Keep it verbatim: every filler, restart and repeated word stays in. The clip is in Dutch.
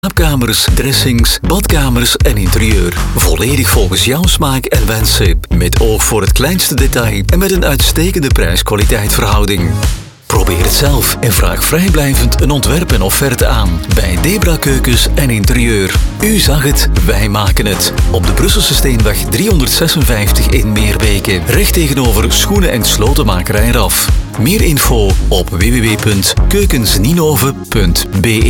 Slaapkamers, dressings, badkamers en interieur. Volledig volgens jouw smaak en wensen. Met oog voor het kleinste detail en met een uitstekende prijs-kwaliteit verhouding. Probeer het zelf en vraag vrijblijvend een ontwerp en offerte aan bij Debra Keukens en Interieur. U zag het, wij maken het. Op de Brusselse Steenweg driehonderdzesenvijftig in Meerbeke. Recht tegenover Schoenen- en Slotenmakerij Raf. Meer info op w w w punt keukensninove punt b e.